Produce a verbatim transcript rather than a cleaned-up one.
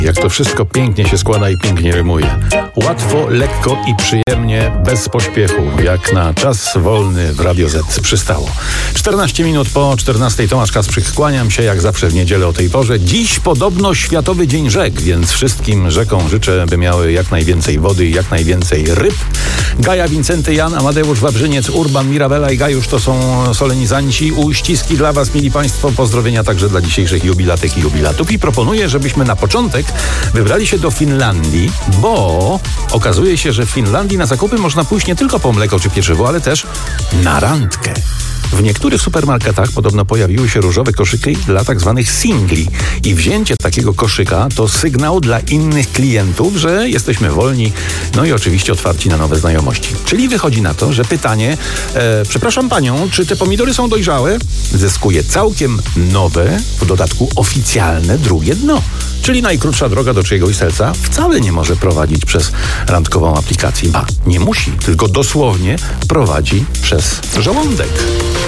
Jak to wszystko pięknie się składa i pięknie rymuje. Łatwo, lekko i przyjemnie, bez pośpiechu, jak na czas wolny w Radio Z przystało. czternaście minut po czternastej, Tomasz Kasprzyk, kłaniam się jak zawsze w niedzielę o tej porze. Dziś podobno Światowy Dzień Rzek, więc wszystkim rzekom życzę, by miały jak najwięcej wody i jak najwięcej ryb. Gaja, Wincenty, Jan, Amadeusz, Wawrzyniec, Urban, Mirabela i Gajusz to są solenizanci. Uściski dla was, mili państwo, pozdrowienia także dla dzisiejszych jubilatek i jubilatów. I proponuję, żebyśmy na początek wybrali się do Finlandii, bo okazuje się, że w Finlandii na zakupy można pójść nie tylko po mleko czy pieczywo, ale też na randkę. W niektórych supermarketach podobno pojawiły się różowe koszyki dla tak zwanych singli i wzięcie takiego koszyka to sygnał dla innych klientów, że jesteśmy wolni, no i oczywiście otwarci na nowe znajomości. Czyli wychodzi na to, że pytanie, e, przepraszam panią, czy te pomidory są dojrzałe? Zyskuje całkiem nowe, w dodatku oficjalne drugie dno. Czyli najkrótsza droga do czyjegoś serca wcale nie może prowadzić przez randkową aplikację. Ba, nie musi, tylko dosłownie prowadzi przez żołądek.